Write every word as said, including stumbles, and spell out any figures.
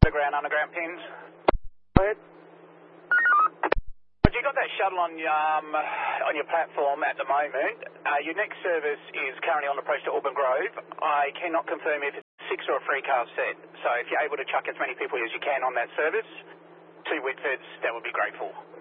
Overground, underground pins. Go ahead. But you got that shuttle on your, um, on your platform at the moment. Uh, your next service is currently on approach to Auburn Grove. I cannot confirm if it's six or a three car set. So if you're able to chuck as many people as you can on that service to Whitfords, that would be grateful.